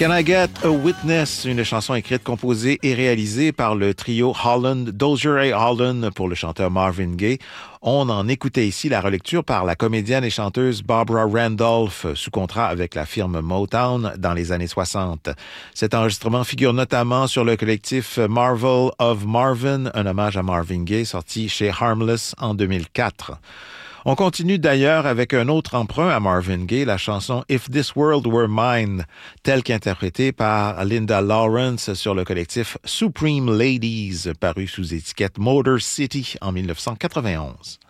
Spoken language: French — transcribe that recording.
Can I Get a Witness, une chanson écrite, composée et réalisée par le trio Holland, Dozier et Holland pour le chanteur Marvin Gaye. On en écoutait ici la relecture par la comédienne et chanteuse Barbara Randolph, sous contrat avec la firme Motown dans les années 60. Cet enregistrement figure notamment sur le collectif Marvel of Marvin, un hommage à Marvin Gaye, sorti chez Harmless en 2004. On continue d'ailleurs avec un autre emprunt à Marvin Gaye, la chanson If This World Were Mine, telle qu'interprétée par Linda Lawrence sur le collectif Supreme Ladies, paru sous étiquette Motor City en 1991.